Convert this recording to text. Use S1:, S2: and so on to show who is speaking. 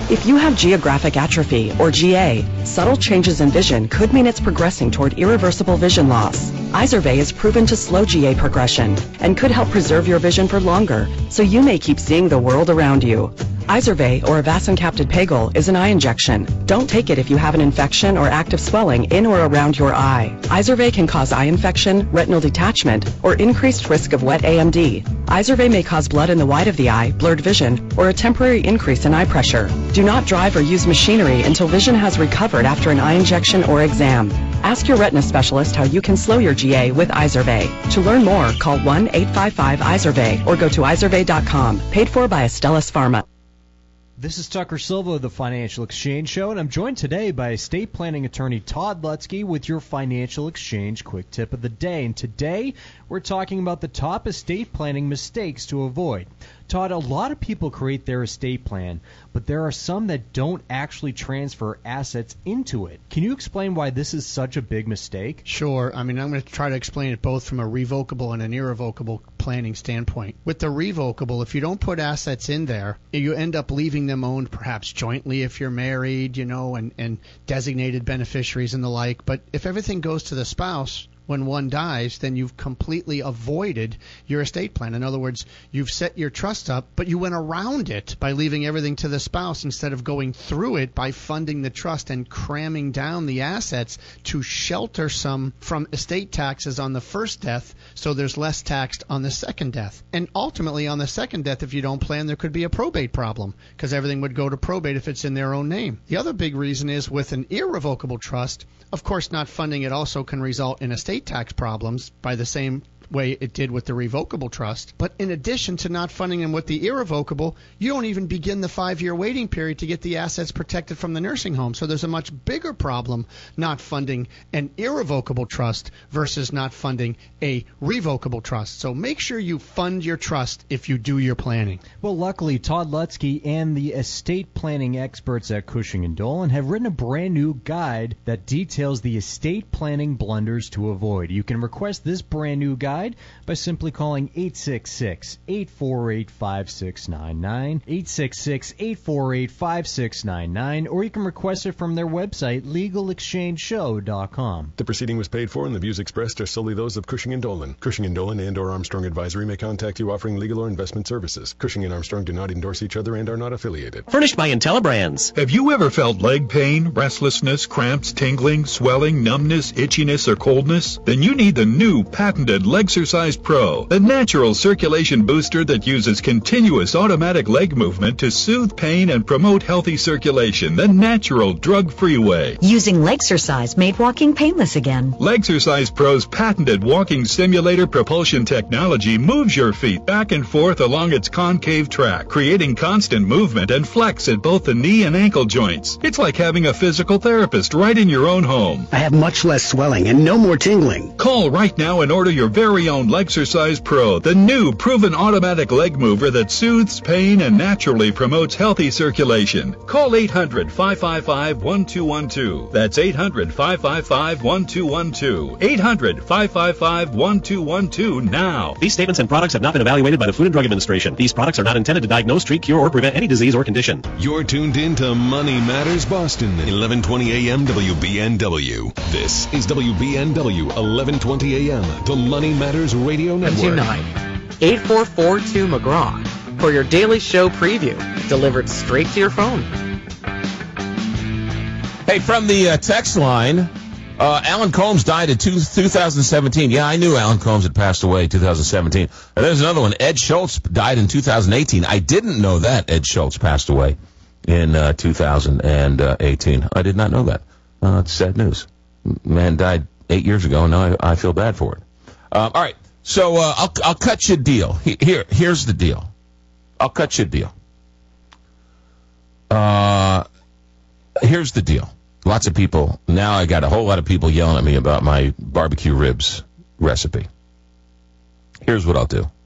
S1: If you have geographic atrophy, or GA, subtle changes in vision could mean it's progressing toward irreversible vision loss. Izervay is proven to slow GA progression and could help preserve your vision for longer, so you may keep seeing the world around you. Izervay, or avacincaptad pegol, is an eye injection. Don't take it if you have an infection or active swelling in or around your eye. Izervay can cause eye infection, retinal detachment, or increased risk of wet AMD. Izervay may cause blood in the white of the eye, blurred vision, or a temporary increase in eye pressure. Do not drive or use machinery until vision has recovered after an eye injection or exam. Ask your retina specialist how you can slow your GA with Izervay. To learn more, call 1-855-IZERVAY or go to izervay.com. Paid for by Astellas Pharma.
S2: This is Tucker Silva of the Financial Exchange Show, and I'm joined today by estate planning attorney Todd Lutzke with your Financial Exchange Quick Tip of the Day. And today, we're talking about the top estate planning mistakes to avoid. Todd, a lot of people create their estate plan, but there are some that don't actually transfer assets into it. Can you explain why this is such a big mistake?
S3: Sure. I'm going to try to explain it both from a revocable and an irrevocable planning standpoint. With the revocable, if you don't put assets in there, you end up leaving them owned perhaps jointly if you're married, and designated beneficiaries and the like. But if everything goes to the spouse when one dies, then you've completely avoided your estate plan. In other words, you've set your trust up, but you went around it by leaving everything to the spouse instead of going through it by funding the trust and cramming down the assets to shelter some from estate taxes on the first death so there's less taxed on the second death. And ultimately, on the second death, if you don't plan, there could be a probate problem because everything would go to probate if it's in their own name. The other big reason is with an irrevocable trust, of course, not funding it also can result in estate tax problems by the same way it did with the revocable trust. But in addition to not funding them with the irrevocable, you don't even begin the 5-year waiting period to get the assets protected from the nursing home. So there's a much bigger problem not funding an irrevocable trust versus not funding a revocable trust. So make sure you fund your trust if you do your planning.
S2: Well, luckily, Todd Lutzke and the estate planning experts at Cushing & Dolan have written a brand new guide that details the estate planning blunders to avoid. You can request this brand new guide by simply calling 866-848-5699, 866-848-5699, or you can request it from their website, legalexchangeshow.com.
S4: The proceeding was paid for, and the views expressed are solely those of Cushing & Dolan. Cushing & Dolan and or Armstrong Advisory may contact you offering legal or investment services. Cushing and Armstrong do not endorse each other and are not affiliated.
S5: Furnished by IntelliBrands.
S6: Have you ever felt leg pain, restlessness, cramps, tingling, swelling, numbness, itchiness, or coldness? Then you need the new patented Legsercise Pro, the natural circulation booster that uses continuous automatic leg movement to soothe pain and promote healthy circulation the natural, drug-free way.
S7: Using Legsercise made walking painless again.
S6: Legsercise Pro's patented walking simulator propulsion technology moves your feet back and forth along its concave track, creating constant movement and flex at both the knee and ankle joints. It's like having a physical therapist right in your own home.
S8: I have much less swelling and no more tingling.
S6: Call right now and order your very own Legsercise Pro, the new proven automatic leg mover that soothes pain and naturally promotes healthy circulation. Call 800-555-1212. That's 800-555-1212. 800-555-1212 now.
S5: These statements and products have not been evaluated by the Food and Drug Administration. These products are not intended to diagnose, treat, cure, or prevent any disease or condition.
S4: You're tuned in to Money Matters Boston, 1120 AM WBNW. This is WBNW, 1120 AM, the Money Matters Radio Network.
S9: 298-8442-McGraw for your daily show preview, delivered straight to your phone.
S10: Hey, from the text line, Alan Combs died in 2017. Yeah, I knew Alan Combs had passed away in 2017. And there's another one. Ed Schultz died in 2018. I didn't know that Ed Schultz passed away in 2018. I did not know that. It's sad news. Man died 8 years ago, and now I feel bad for it. All right, so I'll cut you a deal. Here's the deal. I'll cut you a deal. Here's the deal. Lots of people, now I got a whole lot of people yelling at me about my barbecue ribs recipe. Here's what I'll do.